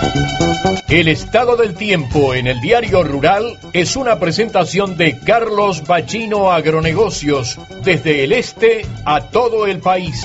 El estado del tiempo en el Diario Rural es una presentación de Carlos Bachino Agronegocios, desde el este a todo el país.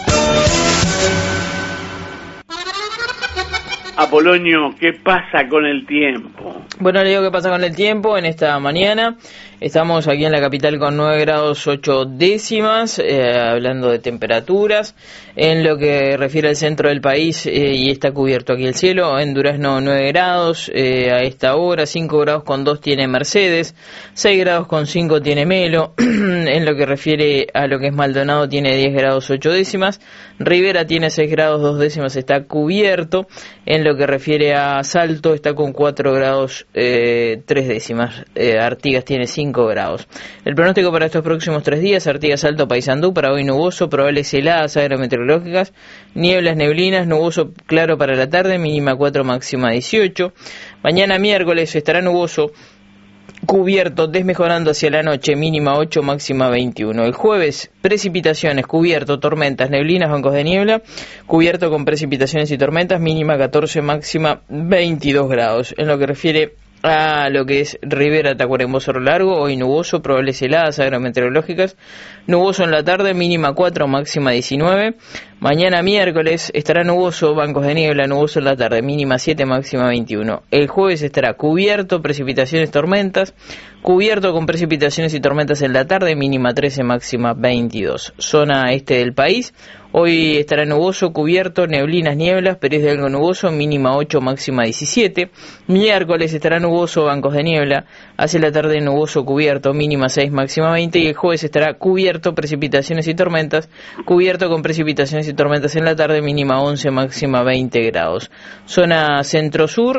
Apolonio, ¿qué pasa con el tiempo? Bueno, le digo qué pasa con el tiempo en esta mañana. Estamos aquí en la capital con 9 grados 8 décimas, hablando de temperaturas. En lo que refiere al centro del país, y está cubierto aquí el cielo, en Durazno 9 grados, a esta hora, 5 grados con 2 tiene Mercedes, 6 grados con 5 tiene Melo. En lo que refiere a lo que es Maldonado tiene 10 grados 8 décimas, Rivera tiene 6 grados 2 décimas, está cubierto. En lo que refiere a Salto está con 4 grados 3 décimas, Artigas tiene 5 grados. El pronóstico para estos próximos 3 días: Artigas, Salto, Paysandú, para hoy nuboso, probables heladas agrometeorológicas, nieblas, neblinas, nuboso claro para la tarde, mínima 4, máxima 18. Mañana miércoles estará nuboso, cubierto, desmejorando hacia la noche, mínima 8, máxima 21. El jueves, precipitaciones, cubierto, tormentas, neblinas, bancos de niebla, cubierto con precipitaciones y tormentas, mínima 14, máxima 22 grados. En lo que refiere a lo que es Rivera, Tacuarembó, Cerro Largo, hoy nuboso, probables heladas agrometeorológicas, nuboso en la tarde, mínima 4, máxima 19. Mañana miércoles estará nuboso, bancos de niebla, nuboso en la tarde, mínima 7, máxima 21. El jueves estará cubierto, precipitaciones, tormentas, cubierto con precipitaciones y tormentas en la tarde, mínima 13, máxima 22. Zona este del país, hoy estará nuboso, cubierto, neblinas, nieblas, periodos de algo nuboso, mínima 8, máxima 17. Miércoles estará nuboso, bancos de niebla, hacia la tarde nuboso, cubierto, mínima 6, máxima 20. Y el jueves estará cubierto, precipitaciones y tormentas, cubierto con precipitaciones y tormentas en la tarde, mínima 11, máxima 20 grados. Zona centro-sur,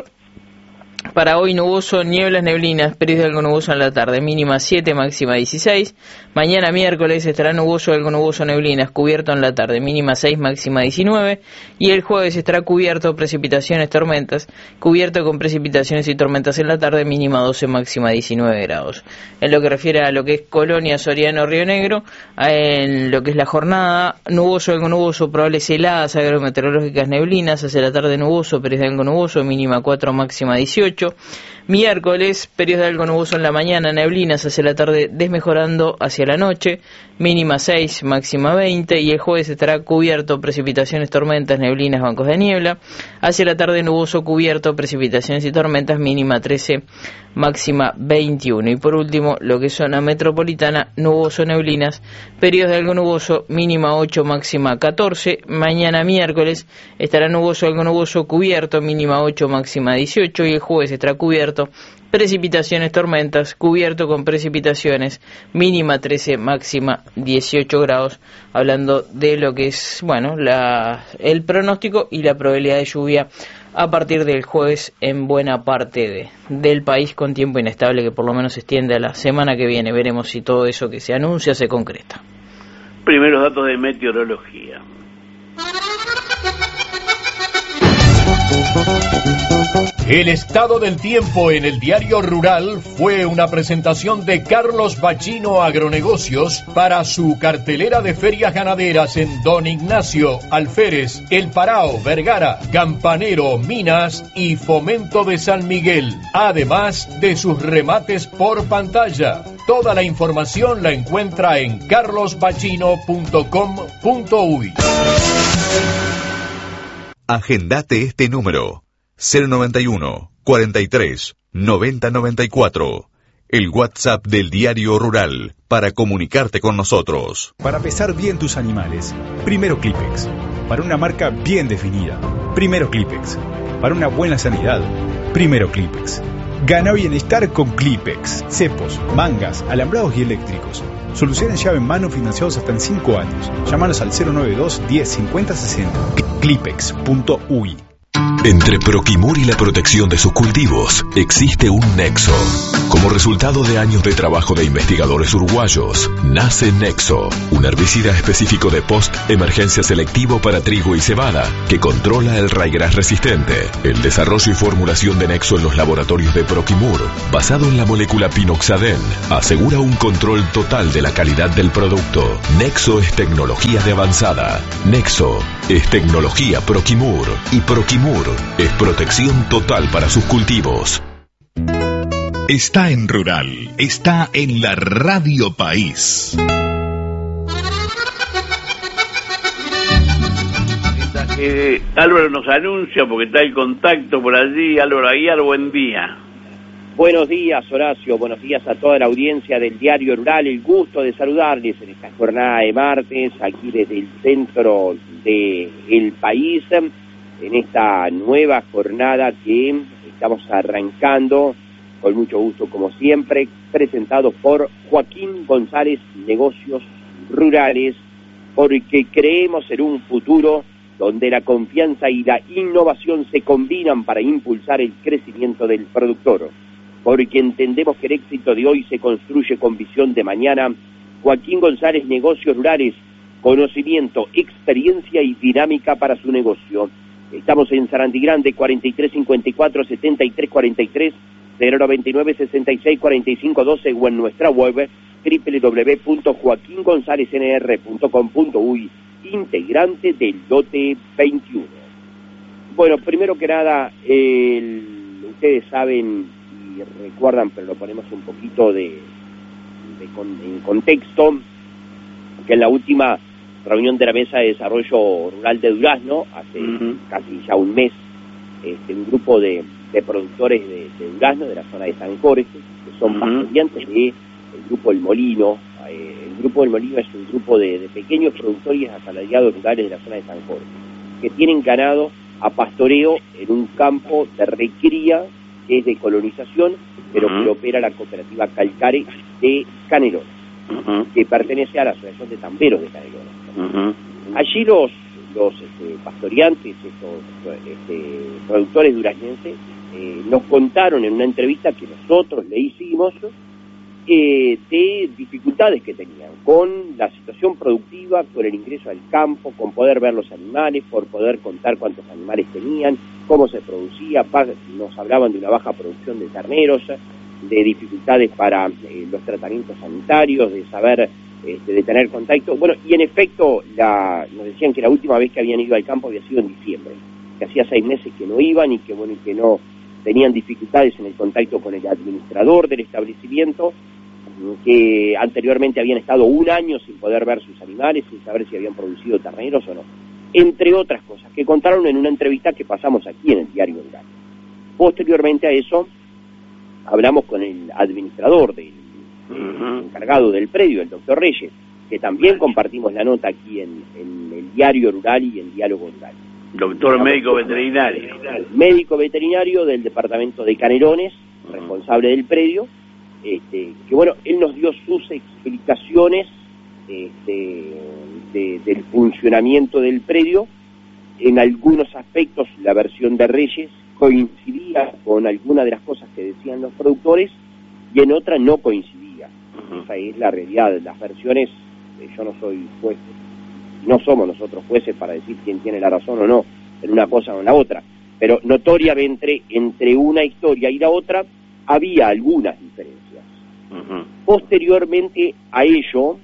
para hoy nuboso, nieblas, neblinas, periodos de algo nuboso en la tarde, mínima 7, máxima 16. Mañana miércoles estará nuboso, algo nuboso, neblinas, cubierto en la tarde, mínima 6, máxima 19. Y el jueves estará cubierto, precipitaciones, tormentas, cubierto con precipitaciones y tormentas en la tarde, mínima 12, máxima 19 grados. En lo que refiere a lo que es Colonia, Soriano, Río Negro, en lo que es la jornada, nuboso, algo nuboso, probables heladas agrometeorológicas, neblinas, hacia la tarde nuboso, periodos de algo nuboso, mínima 4, máxima 18. Miércoles, periodos de algo nuboso en la mañana, neblinas hacia la tarde, desmejorando hacia la noche, mínima 6, máxima 20. Y el jueves estará cubierto, precipitaciones, tormentas, neblinas, bancos de niebla, hacia la tarde nuboso, cubierto, precipitaciones y tormentas, mínima 13, máxima 21. Y por último, lo que es zona metropolitana, nuboso, neblinas, periodos de algo nuboso, mínima 8, máxima 14. Mañana miércoles estará nuboso, algo nuboso, cubierto, mínima 8, máxima 18. Y el jueves estará cubierto, precipitaciones, tormentas, cubierto con precipitaciones, mínima 13, máxima 18 grados, hablando de lo que es, bueno, el pronóstico y la probabilidad de lluvia a partir del jueves en buena parte del país, con tiempo inestable que por lo menos se extiende a la semana que viene. Veremos si todo eso que se anuncia se concreta. Primeros datos de meteorología. El estado del tiempo en el Diario Rural fue una presentación de Carlos Bachino Agronegocios para su cartelera de ferias ganaderas en Don Ignacio, Alférez, El Parao, Vergara, Campanero, Minas y Fomento de San Miguel, además de sus remates por pantalla. Toda la información la encuentra en carlosbachino.com.uy. Agendate este número: 091 43 90 94. El WhatsApp del Diario Rural para comunicarte con nosotros. Para pesar bien tus animales, primero Clipex. Para una marca bien definida, primero Clipex. Para una buena sanidad, primero Clipex. Gana bienestar con Clipex. Cepos, mangas, alambrados y eléctricos. Solución en llave en mano, financiados hasta en 5 años. Llámanos al 092 10 50 60. Clipex.uy. Entre Proquimur y la protección de sus cultivos existe un nexo. Como resultado de años de trabajo de investigadores uruguayos, nace Nexo, un herbicida específico de post-emergencia selectivo para trigo y cebada, que controla el ryegrass resistente. El desarrollo y formulación de Nexo en los laboratorios de Proquimur, basado en la molécula pinoxaden, asegura un control total de la calidad del producto. Nexo es tecnología de avanzada. Nexo es tecnología Proquimur, y Proquimur es protección total para sus cultivos. Está en Rural, está en la Radio País. Álvaro nos anuncia, porque está el contacto por allí. Álvaro Aguiar, buen día. Buenos días, Horacio, buenos días a toda la audiencia del Diario Rural. El gusto de saludarles en esta jornada de martes, aquí desde el centro del país, en esta nueva jornada que estamos arrancando, con mucho gusto como siempre, presentado por Joaquín González, Negocios Rurales, porque creemos en un futuro donde la confianza y la innovación se combinan para impulsar el crecimiento del productor. Porque entendemos que el éxito de hoy se construye con visión de mañana. Joaquín González, Negocios Rurales, conocimiento, experiencia y dinámica para su negocio. Estamos en Sarandí Grande, 4354-7343, 099-664512 o en nuestra web www.joaquingonzalesnr.com.uy, integrante del lote 21. Bueno, primero que nada, ustedes saben y recuerdan, pero lo ponemos un poquito en contexto, que en la última reunión de la Mesa de Desarrollo Rural de Durazno, hace casi ya un mes, un grupo de productores de Durazno, de la zona de San Jorge, que son estudiantes del Grupo El Molino. El Grupo El Molino es un grupo de pequeños productores asalariados rurales de la zona de San Jorge, que tienen ganado a pastoreo en un campo de recría que es de colonización, pero que opera la cooperativa Calcare de Canelones, que pertenece a la Asociación de Tamberos de Canelones. Allí los pastoreantes, estos productores duraznenses, nos contaron en una entrevista que nosotros le hicimos de dificultades que tenían con la situación productiva, con el ingreso al campo, con poder ver los animales, por poder contar cuántos animales tenían, cómo se producía. Nos hablaban de una baja producción de terneros, de dificultades para los tratamientos sanitarios, de saber, de tener contacto. Bueno, y en efecto nos decían que la última vez que habían ido al campo había sido en diciembre, que hacía 6 meses que no iban y que no tenían dificultades en el contacto con el administrador del establecimiento, que anteriormente habían estado 1 año sin poder ver sus animales, sin saber si habían producido terneros o no, entre otras cosas que contaron en una entrevista que pasamos aquí en el Diario Rural. Posteriormente a eso, hablamos con el administrador del encargado del predio, el doctor Reyes, que también compartimos la nota aquí en el Diario Rural y en Diálogo Rural. Doctor médico veterinario. Médico veterinario del departamento de Canelones, responsable del predio, que bueno, él nos dio sus explicaciones del funcionamiento del predio. En algunos aspectos la versión de Reyes coincidía con alguna de las cosas que decían los productores y en otra no coincidía. Esa es la realidad. Las versiones, yo no soy juez, no somos nosotros jueces para decir quién tiene la razón o no en una cosa o en la otra, pero notoriamente entre una historia y la otra había algunas diferencias. Posteriormente a ello,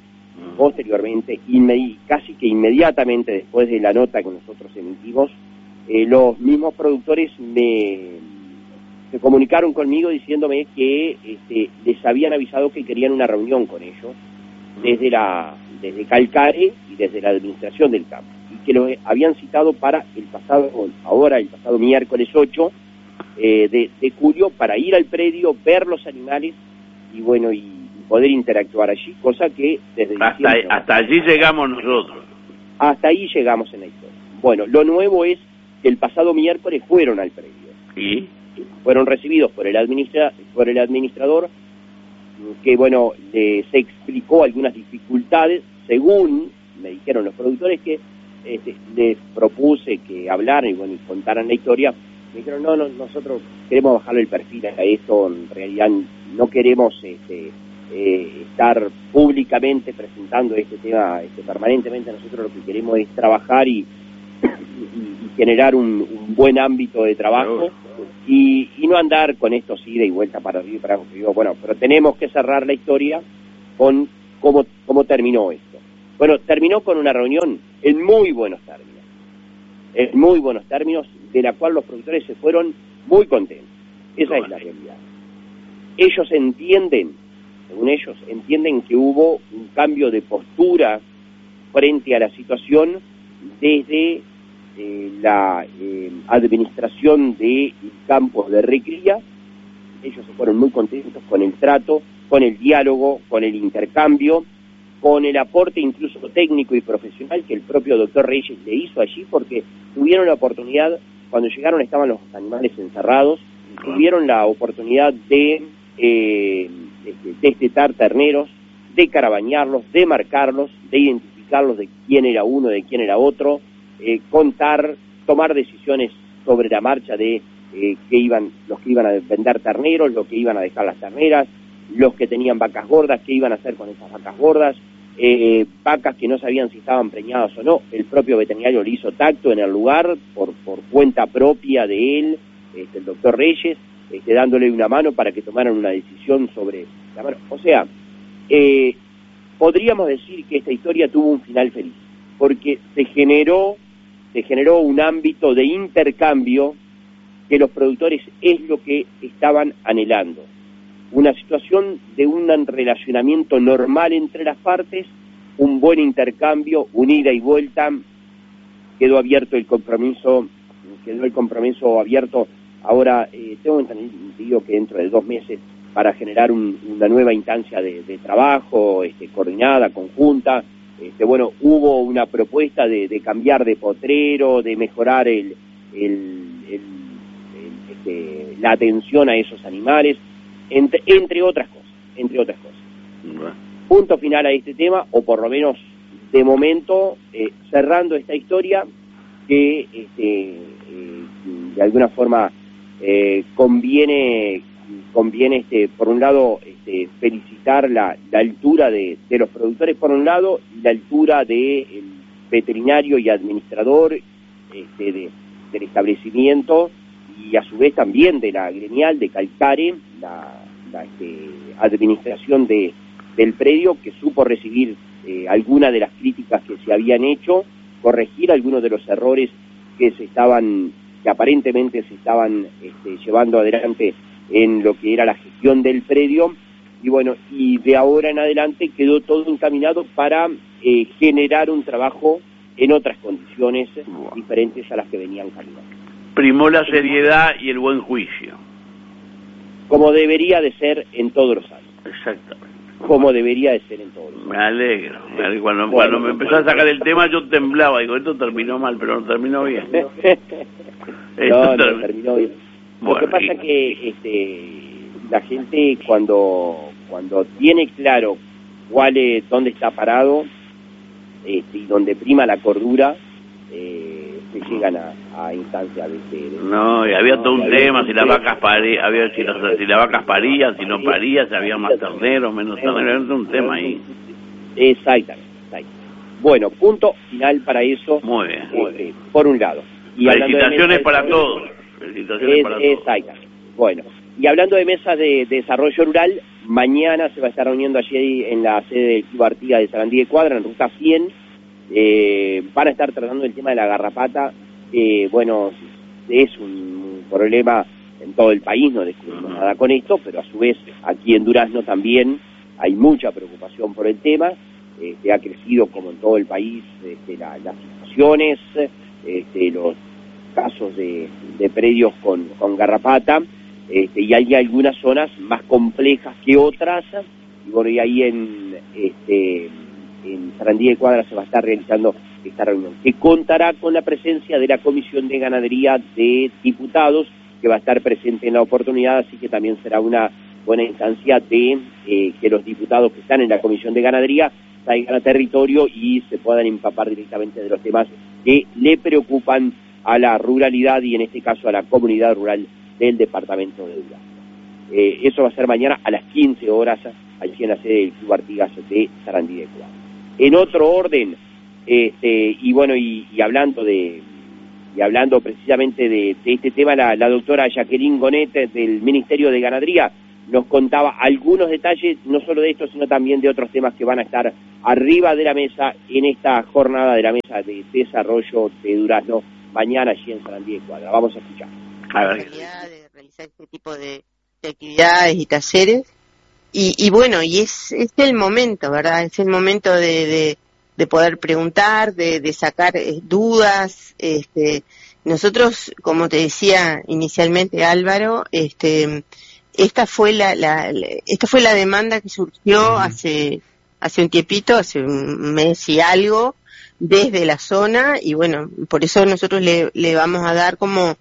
casi que inmediatamente después de la nota que nosotros emitimos, los mismos productores se comunicaron conmigo diciéndome que les habían avisado que querían una reunión con ellos desde Calcare y desde la administración del campo, y que lo habían citado para el pasado miércoles 8 de julio, para ir al predio, ver los animales y bueno, y poder interactuar allí, cosa que desde hasta allí llegamos nosotros. Hasta ahí llegamos en la historia. Bueno, lo nuevo es que el pasado miércoles fueron al predio. ¿Y? Fueron recibidos por el administrador, que bueno, se explicó algunas dificultades, según me dijeron los productores, que les propuse que hablaran y bueno, y contaran la historia. Me dijeron, no, nosotros queremos bajarle el perfil a esto, en realidad no queremos estar públicamente presentando este tema permanentemente. Nosotros lo que queremos es trabajar y generar un buen ámbito de trabajo y no andar con esto ida y vuelta para arriba y para abajo. Digo, bueno, pero tenemos que cerrar la historia con cómo terminó esto. Bueno, terminó con una reunión en muy buenos términos, de la cual los productores se fueron muy contentos. Esa es la realidad. Ellos entienden, según ellos, entienden que hubo un cambio de postura frente a la situación desde la administración de campos de recría. Ellos se fueron muy contentos con el trato, con el diálogo, con el intercambio, con el aporte incluso técnico y profesional que el propio doctor Reyes le hizo allí, porque tuvieron la oportunidad, cuando llegaron estaban los animales encerrados, tuvieron la oportunidad de destetar terneros, de carabañarlos, de marcarlos, de identificarlos de quién era uno, de quién era otro, contar, tomar decisiones sobre la marcha de los que iban a vender terneros, los que iban a dejar las terneras, los que tenían vacas gordas, qué iban a hacer con esas vacas gordas, vacas que no sabían si estaban preñadas o no. El propio veterinario le hizo tacto en el lugar por cuenta propia de él, el doctor Reyes, dándole una mano para que tomaran una decisión sobre la mano. O sea, podríamos decir que esta historia tuvo un final feliz, porque se generó un ámbito de intercambio que los productores es lo que estaban anhelando. Una situación de un relacionamiento normal entre las partes, un buen intercambio, un ida y vuelta, quedó el compromiso abierto. Ahora tengo entendido que dentro de 2 meses para generar una nueva instancia de trabajo, coordinada, conjunta. Bueno, hubo una propuesta de cambiar de potrero, de mejorar la atención a esos animales, entre otras cosas. Punto final a este tema, o por lo menos de momento, cerrando esta historia que de alguna forma conviene por un lado felicitar la altura de los productores por un lado, y la altura del veterinario y administrador del establecimiento, y a su vez también de la gremial de Calcare, la administración del predio, que supo recibir algunas de las críticas que se habían hecho, corregir algunos de los errores que aparentemente se estaban llevando adelante en lo que era la gestión del predio. Y bueno, y de ahora en adelante quedó todo encaminado para generar un trabajo en otras condiciones diferentes a las que venían caminando. Primó la seriedad y el buen juicio. Como debería de ser en todos los años. Exactamente. Como debería de ser en todos los años. Me alegro. Cuando me empezó a sacar el tema yo temblaba. Digo, esto terminó mal, pero no terminó bien. No terminó bien. Lo que pasa que la gente cuando tiene claro dónde está parado y donde prima la cordura, se llegan a instancias de no, y había todo un tema, si las vacas parían, si las vacas parían, si no parían, si había más terneros, menos terneros, era todo un tema ahí. Exactamente. Bueno, punto final para eso. Muy bien. Por un lado. Y felicitaciones para todos. Exactamente. Bueno, y hablando de mesas de desarrollo rural, mañana se va a estar reuniendo allí en la sede del Club Artigas de Sarandí de Cuadra, en Ruta 100. Van a estar tratando el tema de la garrapata. Bueno, es un problema en todo el país, no descubrimos nada con esto, pero a su vez aquí en Durazno también hay mucha preocupación por el tema. Ha crecido como en todo el país las situaciones, los casos de predios con garrapata, y hay algunas zonas más complejas que otras, y bueno, y ahí en Sarandí de Cuadra se va a estar realizando esta reunión, que contará con la presencia de la Comisión de Ganadería de Diputados, que va a estar presente en la oportunidad, así que también será una buena instancia de que los diputados que están en la Comisión de Ganadería salgan a territorio y se puedan empapar directamente de los temas que le preocupan a la ruralidad y en este caso a la comunidad rural del departamento de Durazno. Eso va a ser mañana a las 15 horas allí en la sede del Club Artigas de Sarandí de Cuadra. En otro orden, y bueno, y hablando precisamente de este tema, la doctora Jacqueline Gonet del Ministerio de Ganadería nos contaba algunos detalles, no solo de esto, sino también de otros temas que van a estar arriba de la mesa en esta jornada de la mesa de desarrollo de Durazno mañana allí en Sarandí de Cuadra. Vamos a escuchar. A ver. De realizar este tipo de actividades y talleres y bueno, y es el momento, ¿verdad? Es el momento de poder preguntar, de sacar dudas. Nosotros, como te decía inicialmente, Álvaro, esta fue la demanda que surgió hace un tiempito, hace un mes y algo, desde la zona, y bueno, por eso nosotros le vamos a dar como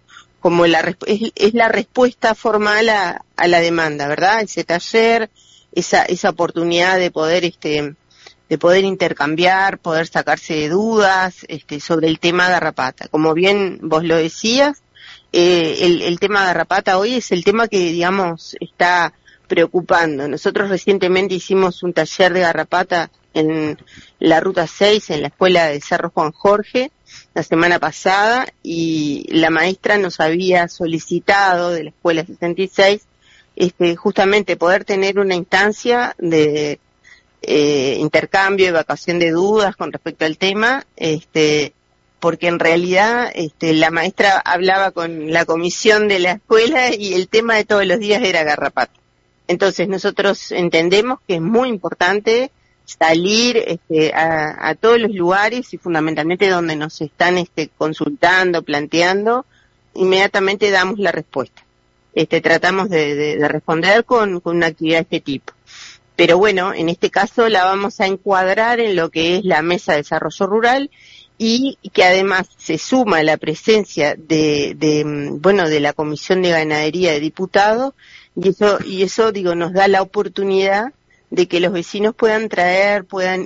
es la respuesta formal a la demanda, ¿verdad? Ese taller, esa oportunidad de poder intercambiar, poder sacarse dudas sobre el tema garrapata. Como bien vos lo decías, el tema garrapata hoy es el tema que, digamos, está preocupando. Nosotros recientemente hicimos un taller de garrapata en la Ruta 6, en la escuela de Cerro Juan Jorge, la semana pasada, y la maestra nos había solicitado de la escuela 66 justamente poder tener una instancia de intercambio, evacuación de dudas con respecto al tema, porque en realidad la maestra hablaba con la comisión de la escuela y el tema de todos los días era garrapata. Entonces nosotros entendemos que es muy importante salir a todos los lugares y fundamentalmente donde nos están consultando, planteando, inmediatamente damos la respuesta. Tratamos de responder con una actividad de este tipo. Pero bueno, en este caso la vamos a encuadrar en lo que es la Mesa de Desarrollo Rural y que además se suma la presencia de la Comisión de Ganadería de Diputados y eso digo, nos da la oportunidad de que los vecinos puedan traer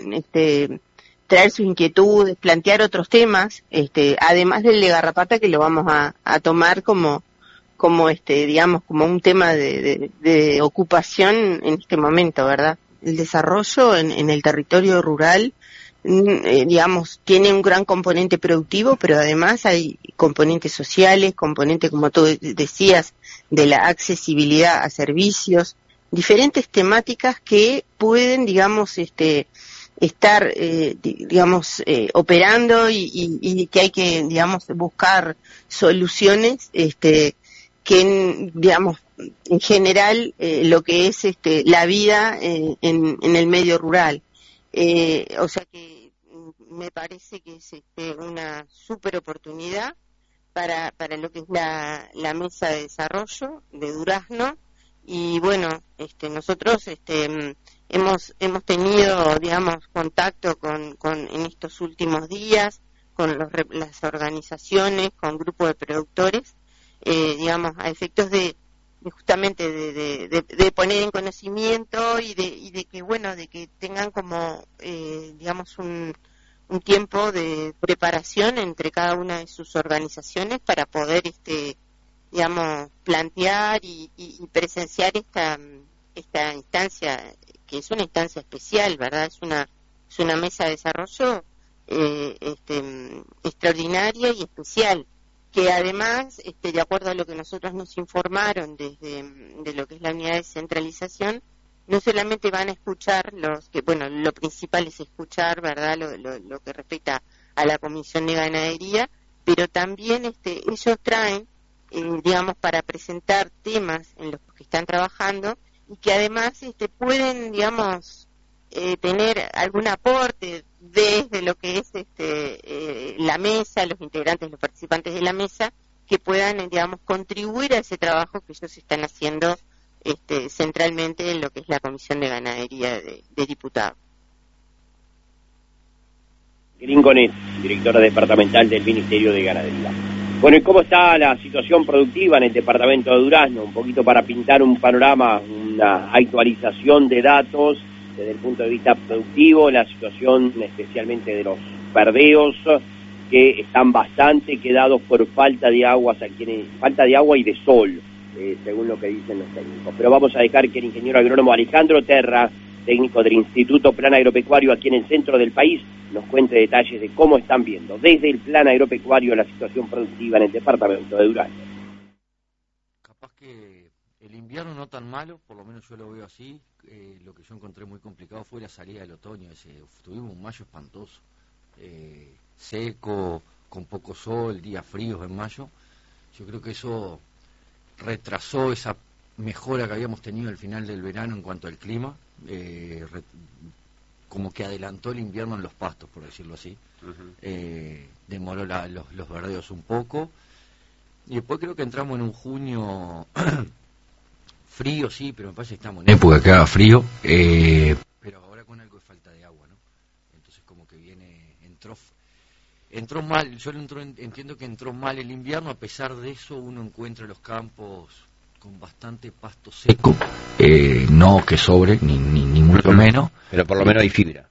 sus inquietudes, plantear otros temas, además del de garrapata, que lo vamos a tomar como digamos, como un tema de ocupación en este momento, ¿verdad? El desarrollo en el territorio rural, digamos, tiene un gran componente productivo, pero además hay componentes sociales, componentes, como tú decías, de la accesibilidad a servicios, diferentes temáticas que pueden, digamos, estar, digamos, operando y que hay que, digamos, buscar soluciones, que, digamos, en general, lo que es la vida en el medio rural. O sea que me parece que es una súper oportunidad para lo que es la Mesa de Desarrollo de Durazno. Y bueno, nosotros hemos tenido, digamos, contacto en estos últimos días con las organizaciones, con grupos de productores, digamos, a efectos de justamente de poner en conocimiento y de que, bueno, de que tengan como, digamos, un tiempo de preparación entre cada una de sus organizaciones para poder, digamos, plantear y presenciar esta instancia, que es una instancia especial, ¿verdad? Es una mesa de desarrollo extraordinaria y especial, que además, de acuerdo a lo que nosotros nos informaron de lo que es la unidad de centralización, no solamente van a escuchar lo principal es escuchar, ¿verdad?, lo que respecta a la Comisión de Ganadería, pero también ellos traen, digamos, para presentar temas en los que están trabajando y que además pueden, digamos, tener algún aporte desde lo que es la mesa, los integrantes, los participantes de la mesa, que puedan, digamos, contribuir a ese trabajo que ellos están haciendo centralmente en lo que es la Comisión de Ganadería de Diputados. Gringonet, directora departamental del Ministerio de Ganadería. Bueno, ¿y cómo está la situación productiva en el departamento de Durazno? Un poquito para pintar un panorama, una actualización de datos desde el punto de vista productivo, la situación especialmente de los verdeos, que están bastante quedados por falta de agua y de sol, según lo que dicen los técnicos. Pero vamos a dejar que el ingeniero agrónomo Alejandro Terra, técnico del Instituto Plan Agropecuario aquí en el centro del país, nos cuente detalles de cómo están viendo desde el Plan Agropecuario la situación productiva en el departamento de Durazno. Capaz que el invierno no tan malo, por lo menos yo lo veo así. Lo que yo encontré muy complicado fue la salida del otoño. Tuvimos un mayo espantoso, seco, con poco sol, días fríos en mayo. Yo creo que eso retrasó esa mejora que habíamos tenido al final del verano en cuanto al clima, como que adelantó el invierno en los pastos, por decirlo así. Demoró los verdeos un poco, y después creo que entramos en un junio frío, sí, pero me parece que estamos en época que haga frío, pero ahora con algo de falta de agua, ¿no? Entonces como que entró mal. Yo entiendo que entró mal el invierno. A pesar de eso, uno encuentra los campos con bastante pasto seco, no que sobre, ni mucho menos. Pero por lo menos hay fibra.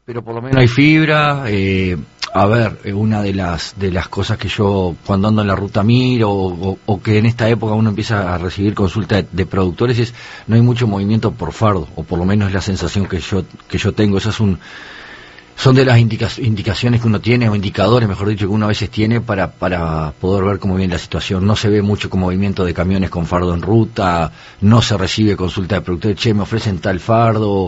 A ver, una de las cosas que yo cuando ando en la ruta miro, o que en esta época uno empieza a recibir consultas de productores, es no hay mucho movimiento por fardo, o por lo menos es la sensación que yo tengo. Esas son de las indicaciones que uno tiene, o indicadores, mejor dicho, que uno a veces tiene para poder ver cómo viene la situación. No se ve mucho con movimiento de camiones con fardo en ruta, no se recibe consulta de productores, che, me ofrecen tal fardo.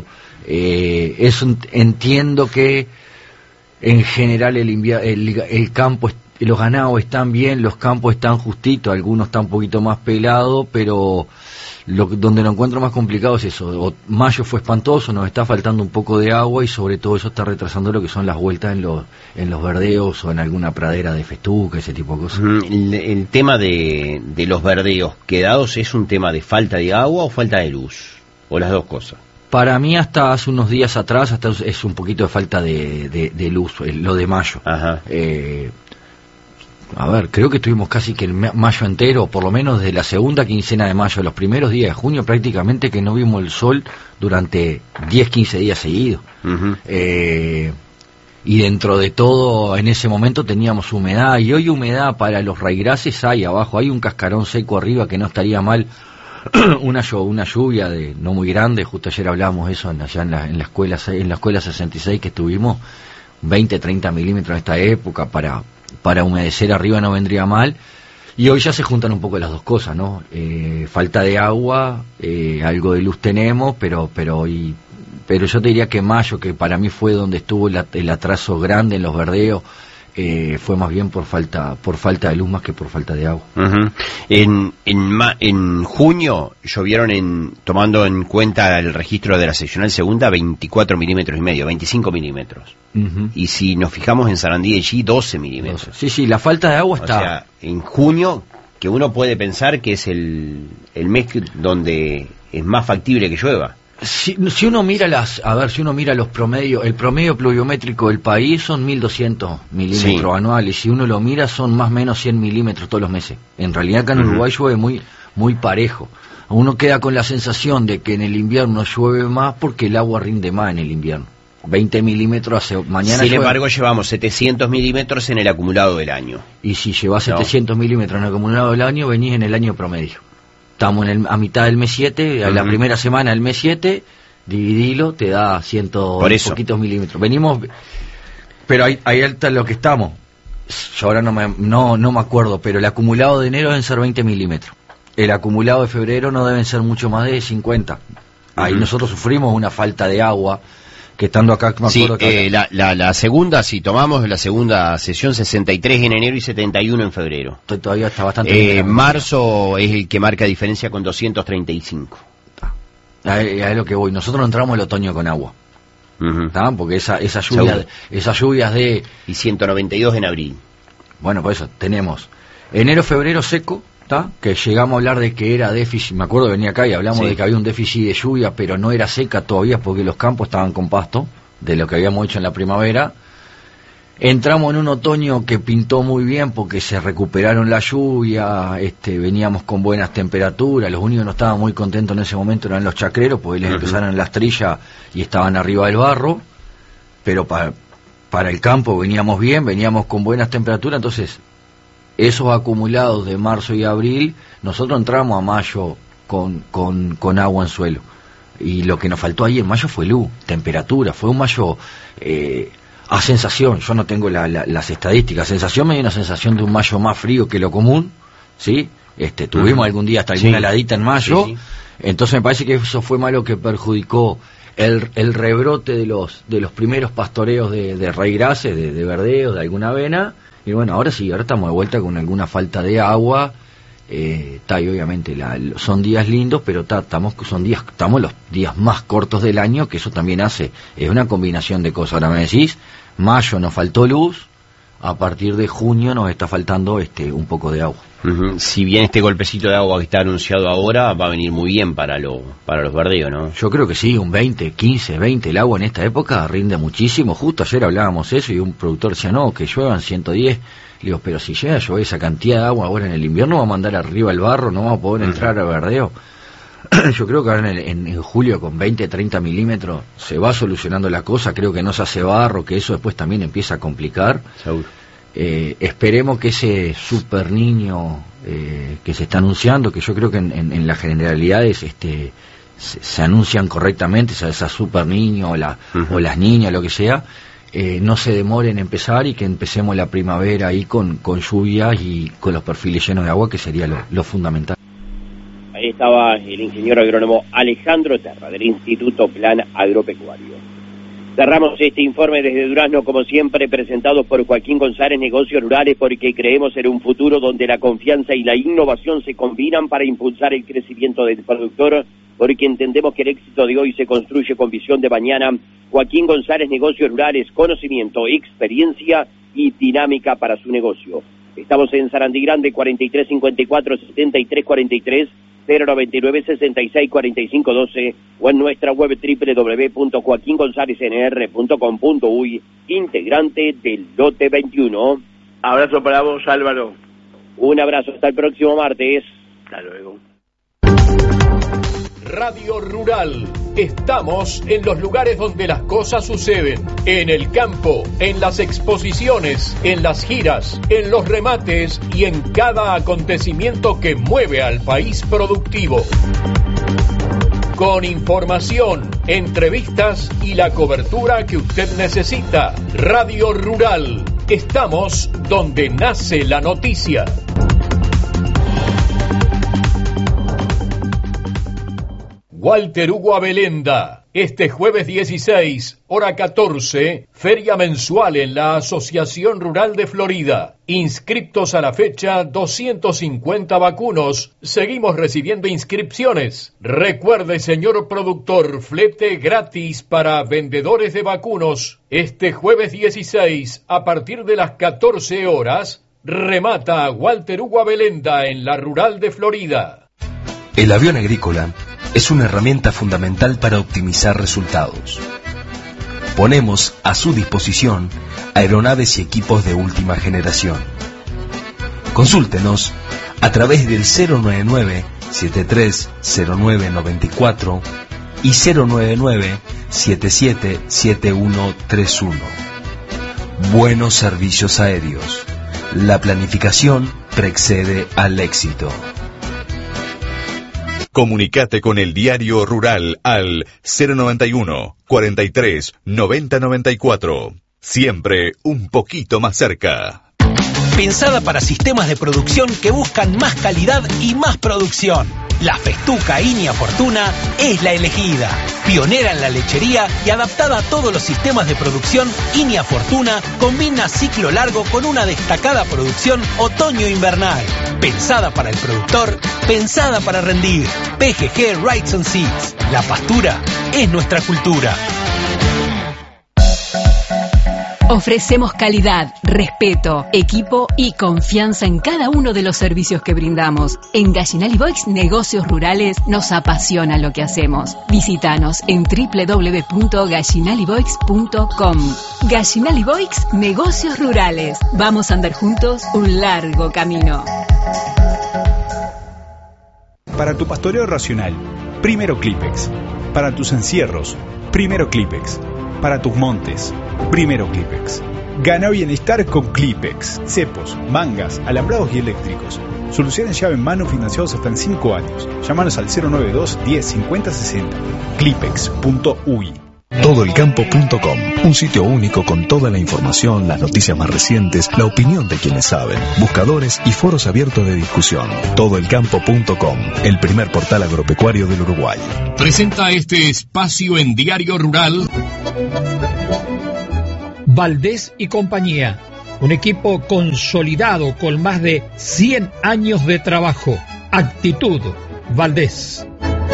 Entiendo que en general el campo, los ganados están bien, los campos están justitos, algunos están un poquito más pelados, pero donde lo encuentro más complicado es eso. Mayo fue espantoso, nos está faltando un poco de agua, y sobre todo eso está retrasando lo que son las vueltas en los verdeos o en alguna pradera de festuca, ese tipo de cosas. El tema de los verdeos quedados, ¿es un tema de falta de agua o falta de luz? ¿O las dos cosas? Para mí hasta hace unos días atrás es un poquito de falta de luz, lo de mayo. Ajá. A ver, creo que estuvimos casi que el mayo entero, por lo menos desde la segunda quincena de mayo, los primeros días de junio, prácticamente que no vimos el sol durante 10, 15 días seguidos. Y dentro de todo, en ese momento teníamos humedad, y hoy humedad para los raigrases hay abajo, hay un cascarón seco arriba que no estaría mal. una lluvia de no muy grande, justo ayer hablábamos eso allá en la escuela 66 que estuvimos, 20-30 milímetros en esta época, para humedecer arriba no vendría mal. Y hoy ya se juntan un poco las dos cosas, ¿no? Falta de agua, algo de luz tenemos, pero yo te diría que mayo, que para mí fue donde estuvo el atraso grande en los verdeos, fue más bien por falta de luz más que por falta de agua. En junio llovieron, tomando en cuenta el registro de la seccional segunda, 24 milímetros y medio, 25 milímetros. Y si nos fijamos en Sarandí de G, 12 milímetros. Sí, la falta de agua está. O sea, en junio, que uno puede pensar que es el mes donde es más factible que llueva. Si uno mira los promedios, el promedio pluviométrico del país son 1.200 milímetros anuales. Si uno lo mira, son más o menos 100 milímetros todos los meses. En realidad acá en Uruguay llueve muy parejo. Uno queda con la sensación de que en el invierno llueve más porque el agua rinde más en el invierno. 20 milímetros mañana. Sin embargo, llevamos 700 milímetros en el acumulado del año. Y si llevas 700 milímetros en el acumulado del año, venís en el año promedio. Estamos a mitad del mes 7, a la primera semana del mes 7, dividilo, te da 100 poquitos milímetros. Venimos, pero ahí está lo que estamos. Yo ahora no me acuerdo, pero el acumulado de enero deben ser 20 milímetros. El acumulado de febrero no deben ser mucho más de 50. Ahí nosotros sufrimos una falta de agua, que estando acá me acuerdo que la segunda, si tomamos la segunda sesión, 63 en enero y 71 en febrero. Todavía está bastante bien. Marzo es el que marca diferencia con 235. Es lo que voy. Nosotros entramos el otoño con agua. Porque esas lluvias de... Y 192 en abril. Bueno, por eso tenemos enero, febrero seco, que llegamos a hablar de que era déficit. Me acuerdo que venía acá y hablamos de que había un déficit de lluvia, pero no era seca todavía porque los campos estaban con pasto, de lo que habíamos hecho en la primavera. Entramos en un otoño que pintó muy bien porque se recuperaron la lluvia, veníamos con buenas temperaturas. Los únicos que no estaban muy contentos en ese momento eran los chacreros, porque les empezaron las trillas y estaban arriba del barro, pero para el campo veníamos bien, veníamos con buenas temperaturas. Entonces esos acumulados de marzo y abril, nosotros entramos a mayo con agua en suelo, y lo que nos faltó ahí en mayo fue luz, temperatura. Fue un mayo a sensación, yo no tengo las estadísticas, sensación, me dio una sensación de un mayo más frío que lo común, ¿sí? Tuvimos algún día hasta alguna heladita en mayo, entonces me parece que eso fue malo, que perjudicó el rebrote de los primeros pastoreos de raigrases, de verdeos, de alguna avena, Y bueno, ahora sí, ahora estamos de vuelta con alguna falta de agua, y obviamente son días lindos, pero estamos los días más cortos del año, que eso también es una combinación de cosas. Ahora me decís, mayo nos faltó luz, a partir de junio nos está faltando un poco de agua. Si bien este golpecito de agua que está anunciado ahora va a venir muy bien para los verdeos, ¿no? Yo creo que sí, un 20, 15, 20, el agua en esta época rinde muchísimo. Justo ayer hablábamos eso y un productor decía, no, que lluevan 110. Le digo, pero si llega a llover esa cantidad de agua ahora en el invierno, va a mandar arriba el barro, no va a poder entrar al verdeo. Yo creo que ahora en julio con 20, 30 milímetros se va solucionando la cosa. Creo que no se hace barro, que eso después también empieza a complicar. Seguro. Esperemos que ese super niño que se está anunciando, que yo creo que en las generalidades se anuncian correctamente, esa super niño o las niñas, lo que sea, no se demore en empezar y que empecemos la primavera ahí con lluvias y con los perfiles llenos de agua, que sería lo fundamental. Ahí estaba el ingeniero agrónomo Alejandro Terra, del Instituto Plan Agropecuario. Cerramos este informe desde Durazno, como siempre, presentado por Joaquín González, Negocios Rurales, porque creemos en un futuro donde la confianza y la innovación se combinan para impulsar el crecimiento del productor, porque entendemos que el éxito de hoy se construye con visión de mañana. Joaquín González, Negocios Rurales, conocimiento, experiencia y dinámica para su negocio. Estamos en Sarandí Grande, 4354-7343, 099-664512, o en nuestra web www.joaquingonzalesnr.com.uy, integrante del Lote 21. Abrazo para vos, Álvaro. Un abrazo, hasta el próximo martes. Hasta luego. Radio Rural. Estamos en los lugares donde las cosas suceden. En el campo, en las exposiciones, en las giras, en los remates y en cada acontecimiento que mueve al país productivo. Con información, entrevistas y la cobertura que usted necesita. Radio Rural. Estamos donde nace la noticia. Walter Hugo Abelenda, este jueves 16, hora 14, feria mensual en la Asociación Rural de Florida. Inscriptos a la fecha 250 vacunos. Seguimos recibiendo inscripciones. Recuerde, señor productor, flete gratis para vendedores de vacunos. Este jueves 16, a partir de las 14 horas, remata Walter Hugo Abelenda en la Rural de Florida. El avión agrícola es una herramienta fundamental para optimizar resultados. Ponemos a su disposición aeronaves y equipos de última generación. Consúltenos a través del 099-730994 y 099-777131. Buenos servicios aéreos. La planificación precede al éxito. Comunicate con el Diario Rural al 091 43 90 94. Siempre un poquito más cerca. Pensada para sistemas de producción que buscan más calidad y más producción. La Festuca Inia Fortuna es la elegida. Pionera en la lechería y adaptada a todos los sistemas de producción, Inia Fortuna combina ciclo largo con una destacada producción otoño-invernal. Pensada para el productor, pensada para rendir. PGG Rights and Seeds. La pastura es nuestra cultura. Ofrecemos calidad, respeto, equipo y confianza en cada uno de los servicios que brindamos. En Gallinal Boix Negocios Rurales nos apasiona lo que hacemos. Visítanos en www.gallinaliboix.com. Gallinal Boix Negocios Rurales. Vamos a andar juntos un largo camino. Para tu pastoreo racional, primero Clipex. Para tus encierros, primero Clipex. Para tus montes, primero Clipex. Gana bienestar con Clipex. Cepos, mangas, alambrados y eléctricos. Soluciones llave en mano financiados hasta en 5 años. Llámanos al 092 10 50 60. Clipex.uy. Todoelcampo.com, un sitio único con toda la información, las noticias más recientes, la opinión de quienes saben, buscadores y foros abiertos de discusión. Todoelcampo.com, el primer portal agropecuario del Uruguay. Presenta este espacio en Diario Rural. Valdés y compañía, Un equipo consolidado con más de 100 años de trabajo. Actitud Valdés.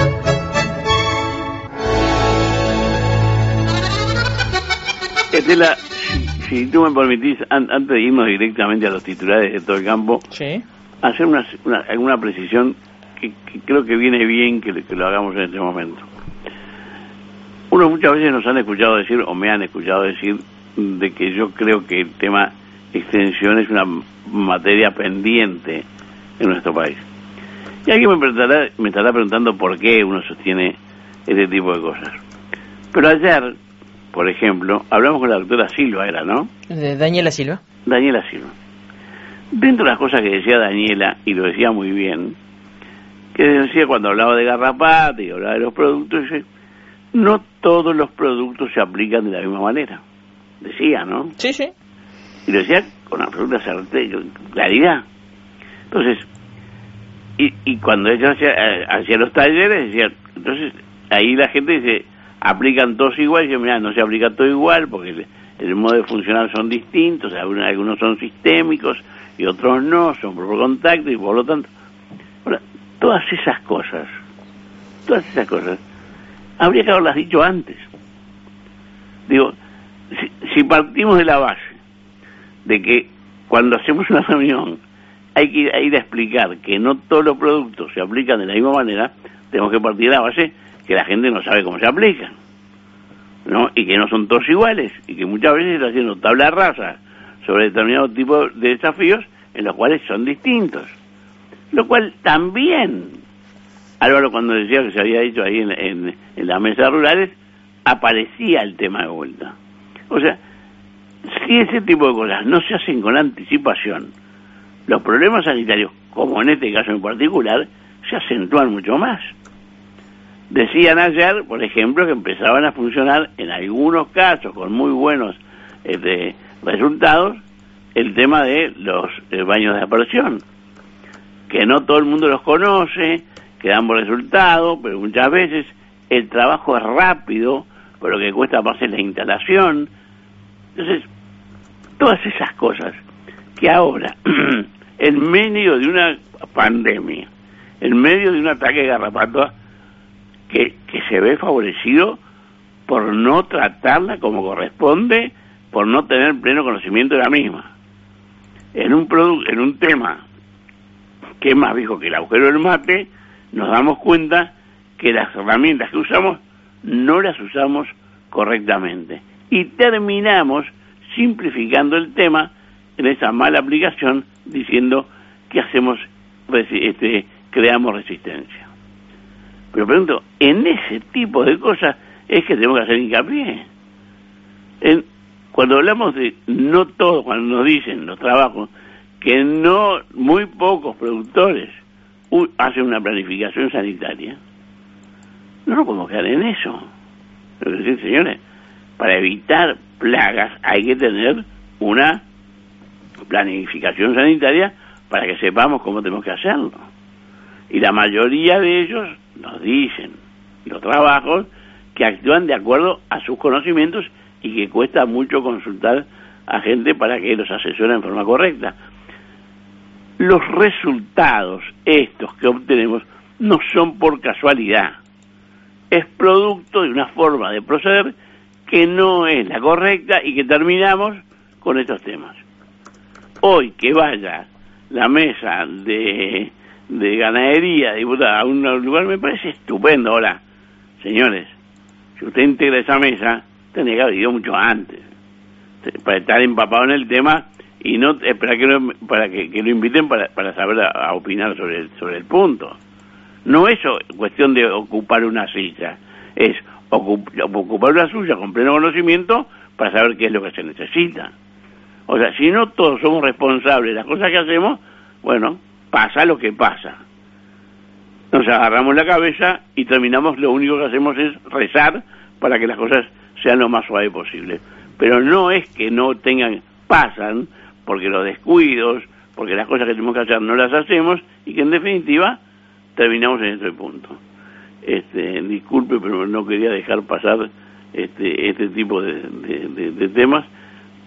Estela, si tú me permitís, antes de irnos directamente a los titulares de todo el campo, ¿sí?, hacer alguna precisión que creo que viene bien que lo hagamos en este momento. Uno muchas veces nos han escuchado decir, o me han escuchado decir, de que yo creo que el tema extensión es una materia pendiente en nuestro país. Y alguien me estará preguntando por qué uno sostiene este tipo de cosas. Pero ayer, por ejemplo, hablamos con la doctora Silva, ¿no? Daniela Silva. Daniela Silva. Dentro de las cosas que decía Daniela, y lo decía muy bien, que decía cuando hablaba de garrapata y hablaba de los productos, dice, no todos los productos se aplican de la misma manera. Decía, ¿no? Sí, sí. Y lo decía con absoluta claridad. Entonces, y cuando ella hacía los talleres, decía, entonces ahí la gente dice, aplican todos igual, y dice, mira, no se aplica todo igual, porque el modo de funcionar son distintos, algunos son sistémicos y otros no, son por contacto, y por lo tanto, bueno, todas esas cosas, habría que haberlas dicho antes. Digo, si partimos de la base de que cuando hacemos una reunión hay que ir a explicar que no todos los productos se aplican de la misma manera, tenemos que partir de la base que la gente no sabe cómo se aplican, ¿no? Y que no son todos iguales, y que muchas veces está haciendo tabla rasa sobre determinado tipo de desafíos en los cuales son distintos. Lo cual también, Álvaro, cuando decía que se había dicho ahí en las mesas rurales, aparecía el tema de vuelta. O sea, si ese tipo de cosas no se hacen con anticipación, los problemas sanitarios, como en este caso en particular, se acentúan mucho más. Decían ayer, por ejemplo, que empezaban a funcionar en algunos casos con muy buenos resultados el tema de los baños de aspersión, que no todo el mundo los conoce, que dan buen resultado, pero muchas veces el trabajo es rápido, pero lo que cuesta más es la instalación. Entonces, todas esas cosas que ahora, en medio de una pandemia, en medio de un ataque de garrapata, que se ve favorecido por no tratarla como corresponde, por no tener pleno conocimiento de la misma. En un tema que es más viejo que el agujero del mate, nos damos cuenta que las herramientas que usamos no las usamos correctamente. Y terminamos simplificando el tema en esa mala aplicación, diciendo que creamos resistencia. Pero pregunto, en ese tipo de cosas es que tenemos que hacer hincapié. Cuando hablamos de no todo, cuando nos dicen los trabajos, que no, muy pocos productores hacen una planificación sanitaria, no nos podemos quedar en eso. Es decir, señores, para evitar plagas hay que tener una planificación sanitaria para que sepamos cómo tenemos que hacerlo. Y la mayoría de ellos nos dicen, los trabajos, que actúan de acuerdo a sus conocimientos y que cuesta mucho consultar a gente para que los asesore en forma correcta. Los resultados estos que obtenemos no son por casualidad, es producto de una forma de proceder que no es la correcta y que terminamos con estos temas. Hoy que vaya la mesa de ganadería diputada a un lugar me parece estupendo. Ahora, señores, si usted integra esa mesa, tendría que haber ido mucho antes para estar empapado en el tema y no esperar que lo inviten para saber a opinar sobre el punto. No es cuestión de ocupar una silla, es ocupar una silla con pleno conocimiento para saber qué es lo que se necesita. O sea, si no todos somos responsables de las cosas que hacemos, bueno, pasa lo que pasa. Nos agarramos la cabeza y terminamos, lo único que hacemos es rezar para que las cosas sean lo más suave posible. Pero no es que no pasan porque los descuidos, porque las cosas que tenemos que hacer no las hacemos y que en definitiva terminamos en este punto. Disculpe, pero no quería dejar pasar este tipo de temas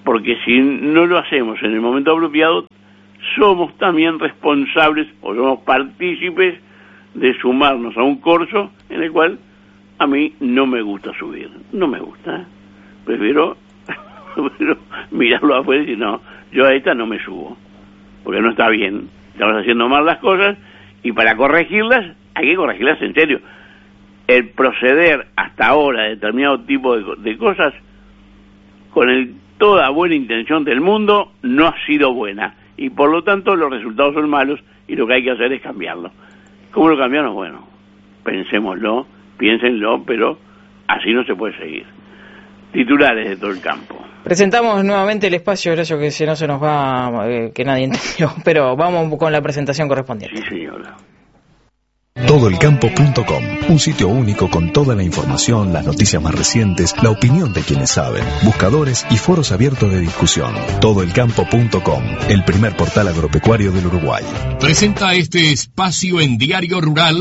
porque si no lo hacemos en el momento apropiado, somos también responsables o somos partícipes de sumarnos a un corso en el cual a mí no me gusta subir, no me gusta, prefiero mirarlo afuera y decir, no, yo a esta no me subo, porque no está bien, estamos haciendo mal las cosas, y para corregirlas, hay que corregirlas en serio. El proceder hasta ahora de determinado tipo de cosas, con toda buena intención del mundo, no ha sido buena, y por lo tanto los resultados son malos, y lo que hay que hacer es cambiarlo. ¿Cómo lo cambiamos? Bueno, pensémoslo, piénsenlo, pero así no se puede seguir. Titulares de todo el campo. Presentamos nuevamente el espacio, Horacio, que si no se nos va, que nadie entendió, pero vamos con la presentación correspondiente. Sí, señora. Todoelcampo.com, un sitio único con toda la información, las noticias más recientes, la opinión de quienes saben, buscadores y foros abiertos de discusión. Todoelcampo.com, el primer portal agropecuario del Uruguay. Presenta este espacio en Diario Rural.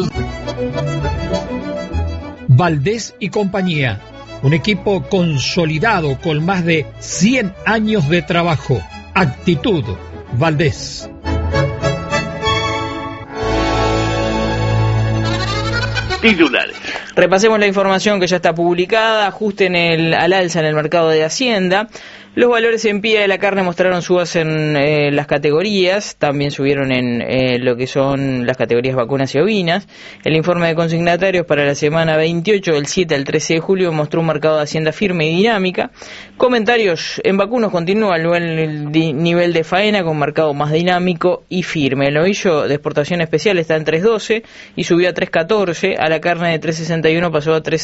Valdés y compañía, un equipo consolidado con más de 100 años de trabajo. Actitud, Valdés. Titulares. Repasemos la información que ya está publicada. Ajuste al alza en el mercado de Hacienda. Los valores en pie de la carne mostraron subas en las categorías, también subieron en lo que son las categorías vacunas y ovinas. El informe de consignatarios para la semana 28, del 7 al 13 de julio, mostró un mercado de Hacienda firme y dinámica. Comentarios: en vacunos continúa el nivel de faena con mercado más dinámico y firme. El novillo de exportación especial está en 3.12 y subió a 3.14. A la carne de 3.61 pasó de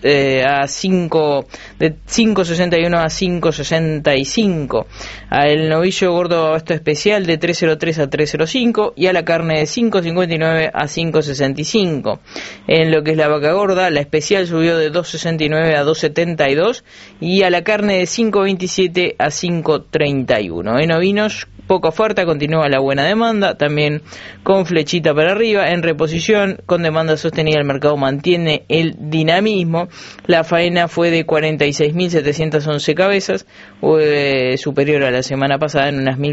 5.61 a 5.60. El novillo gordo abasto especial de 3.03 a 3.05 y a la carne de 5.59 a 5.65. En lo que es la vaca gorda, la especial subió de 2.69 a 2.72 y a la carne de 5.27 a 5.31. En ovinos, poca oferta, continúa la buena demanda, también con flechita para arriba. En reposición, con demanda sostenida, el mercado mantiene el dinamismo. La faena fue de 46.711 cabezas, superior a la semana pasada en unas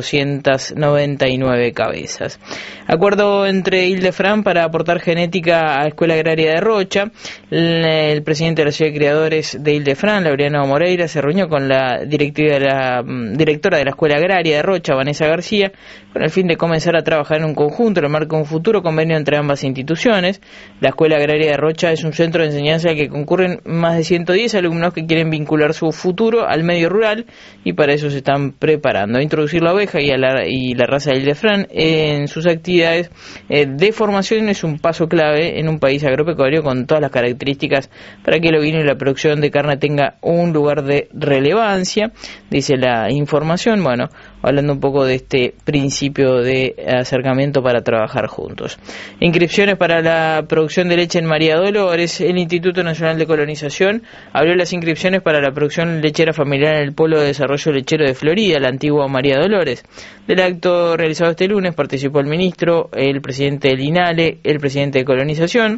1.499 cabezas. Acuerdo entre Ildefran para aportar genética a la Escuela Agraria de Rocha. El presidente de la Ciudad de Criadores de Ildefran, Laureano Moreira, se reunió con la directora de la Escuela Agraria de Rocha, Vanessa García, con el fin de comenzar a trabajar en un conjunto en el marco de un futuro convenio entre ambas instituciones. La Escuela Agraria de Rocha es un centro de enseñanza al que concurren más de 110 alumnos que quieren vincular su futuro al medio rural y para eso se están preparando. Introducir la oveja y la raza de Ildefran en sus actividades de formación es un paso clave en un país agropecuario con todas las características para que el ovino y la producción de carne tenga un lugar de relevancia, dice la información. Bueno, hablando un poco de este principio de acercamiento para trabajar juntos. Inscripciones para la producción de leche en María Dolores. El Instituto Nacional de Colonización abrió las inscripciones para la producción lechera familiar en el Polo de Desarrollo Lechero de Florida, la antigua María Dolores. Del acto realizado este lunes participó el ministro, el presidente del INALE, el presidente de Colonización.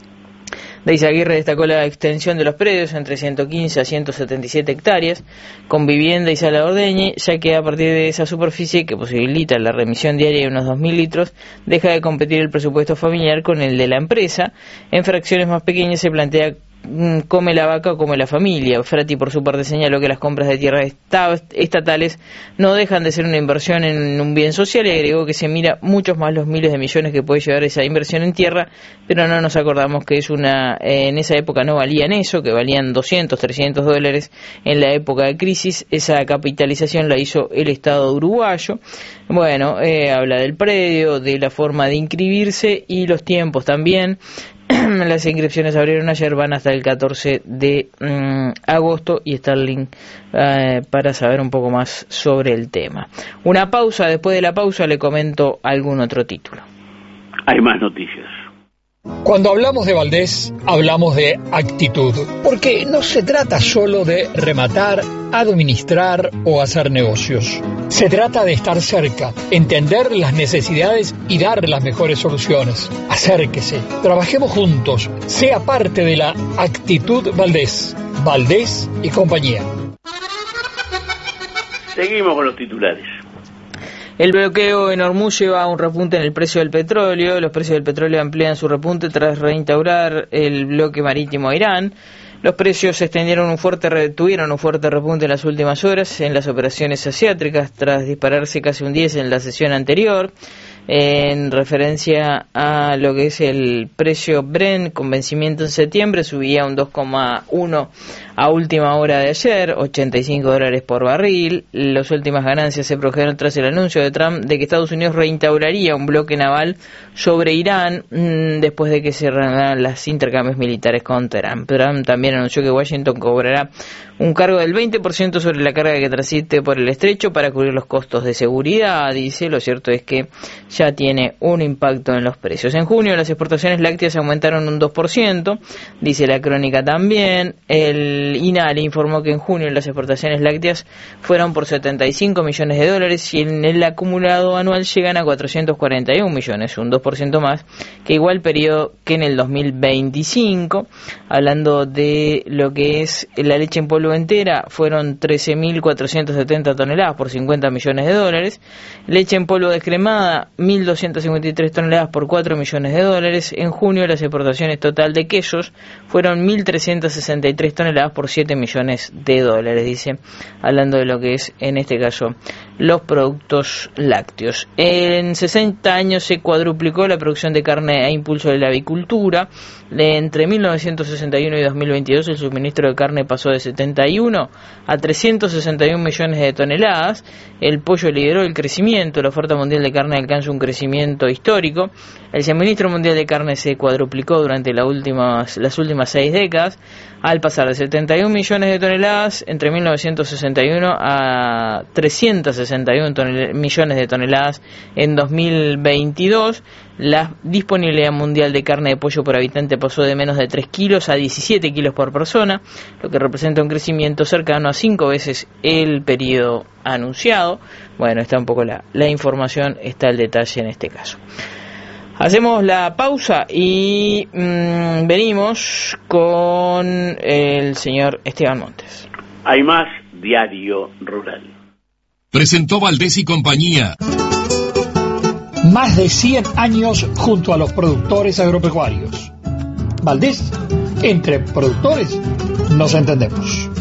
Deis Aguirre destacó la extensión de los predios entre 115 a 177 hectáreas con vivienda y sala de ordeñe, ya que a partir de esa superficie, que posibilita la remisión diaria de unos 2.000 litros, deja de competir el presupuesto familiar con el de la empresa. En fracciones más pequeñas se plantea come la vaca o come la familia. Frati, por su parte, señaló que las compras de tierras estatales no dejan de ser una inversión en un bien social y agregó que se mira muchos más los miles de millones que puede llevar esa inversión en tierra, pero no nos acordamos que en esa época no valían eso, que valían $200, $300 en la época de crisis. Esa capitalización la hizo el Estado uruguayo. Bueno, habla del predio, de la forma de inscribirse y los tiempos también. Las inscripciones abrieron ayer, van hasta el 14 de agosto y está el link para saber un poco más sobre el tema. Una pausa, después de la pausa le comento algún otro título. Hay más noticias. Cuando hablamos de Valdés, hablamos de actitud, porque no se trata solo de rematar, administrar o hacer negocios. Se trata de estar cerca, entender las necesidades y dar las mejores soluciones. Acérquese, trabajemos juntos, sea parte de la actitud Valdés. Valdés y compañía. Seguimos con los titulares. El bloqueo en Hormuz lleva a un repunte en el precio del petróleo. Los precios del petróleo amplían su repunte tras reinstaurar el bloque marítimo a Irán. Los precios tuvieron un fuerte repunte en las últimas horas en las operaciones asiáticas tras dispararse casi un 10 en la sesión anterior. En referencia a lo que es el precio Brent con vencimiento en septiembre, subía un 2,1 a última hora de ayer, $85 por barril. Las últimas ganancias se produjeron tras el anuncio de Trump de que Estados Unidos reinstauraría un bloque naval sobre Irán después de que se reanudaran los intercambios militares con Teherán. Trump también anunció que Washington cobrará un cargo del 20% sobre la carga que transite por el estrecho para cubrir los costos de seguridad. Dice, lo cierto es que ya tiene un impacto en los precios. En junio las exportaciones lácteas aumentaron un 2%, dice la crónica también. El INALI informó que en junio las exportaciones lácteas fueron por $75 millones y en el acumulado anual llegan a 441 millones, un 2% más que igual periodo que en el 2025. Hablando de lo que es la leche en polvo entera, fueron 13.470 toneladas por $50 millones. Leche en polvo descremada, 1.253 toneladas por $4 millones. En junio las exportaciones total de quesos fueron 1.363 toneladas por $7 millones, dice, hablando de lo que es en este caso los productos lácteos. En 60 años se cuadruplicó la producción de carne a impulso de la avicultura. Entre 1961 y 2022 el suministro de carne pasó de 71 a 361 millones de toneladas. El pollo lideró el crecimiento, la oferta mundial de carne alcanza un crecimiento histórico. El suministro mundial de carne se cuadruplicó durante las últimas 6 décadas, al pasar de 71 millones de toneladas entre 1961 a 361 millones de toneladas en 2022. La disponibilidad mundial de carne de pollo por habitante pasó de menos de 3 kilos a 17 kilos por persona, lo que representa un crecimiento cercano a 5 veces el periodo anunciado. Bueno, está un poco la información, está el detalle en este caso. Hacemos la pausa y venimos con el señor Esteban Montes. Hay más Diario Rural. Presentó Valdés y compañía. Más de 100 años junto a los productores agropecuarios. Valdés, entre productores nos entendemos.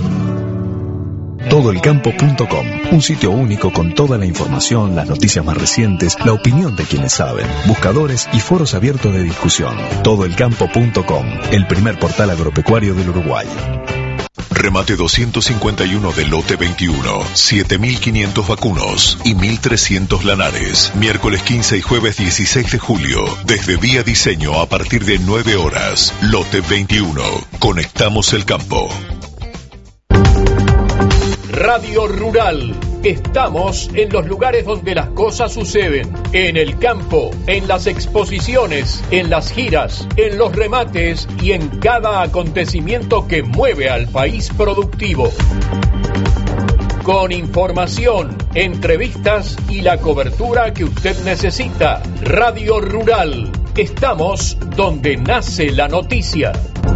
Todoelcampo.com, un sitio único con toda la información, las noticias más recientes, la opinión de quienes saben, buscadores y foros abiertos de discusión. Todoelcampo.com, el primer portal agropecuario del Uruguay. Remate 251 del lote 21, 7.500 vacunos y 1.300 lanares. Miércoles 15 y jueves 16 de julio, desde Vía Diseño a partir de 9 horas. Lote 21, conectamos el campo. Radio Rural. Estamos en los lugares donde las cosas suceden. En el campo, en las exposiciones, en las giras, en los remates y en cada acontecimiento que mueve al país productivo. Con información, entrevistas y la cobertura que usted necesita. Radio Rural. Estamos donde nace la noticia.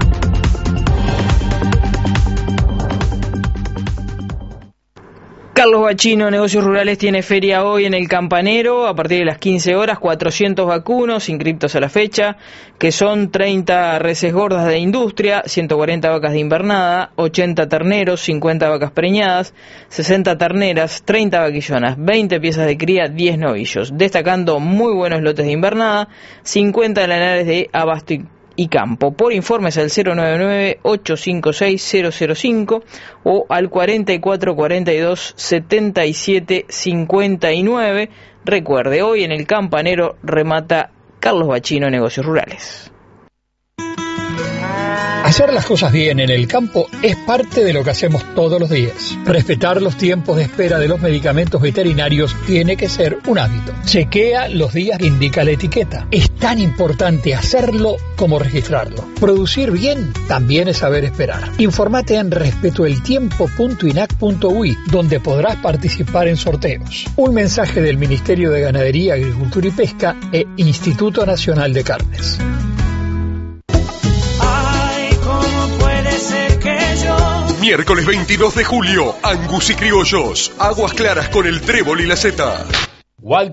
Carlos Bachino, Negocios Rurales, tiene feria hoy en el Campanero a partir de las 15 horas, 400 vacunos inscriptos a la fecha, que son 30 reses gordas de industria, 140 vacas de invernada, 80 terneros, 50 vacas preñadas, 60 terneras, 30 vaquillonas, 20 piezas de cría, 10 novillos, destacando muy buenos lotes de invernada, 50 lanares de abasto y campo. Por informes al 099-856-005 o al 4442-7759. Recuerde, hoy en el Campanero remata Carlos Bachino, Negocios Rurales. Hacer las cosas bien en el campo es parte de lo que hacemos todos los días. Respetar los tiempos de espera de los medicamentos veterinarios tiene que ser un hábito. Chequea los días que indica la etiqueta. Es tan importante hacerlo como registrarlo. Producir bien también es saber esperar. Informate en respetoeltiempo.inac.ui, donde podrás participar en sorteos. Un mensaje del Ministerio de Ganadería, Agricultura y Pesca e Instituto Nacional de Carnes. Miércoles 22 de julio, Angus y Criollos. Aguas Claras con el Trébol y la Zeta.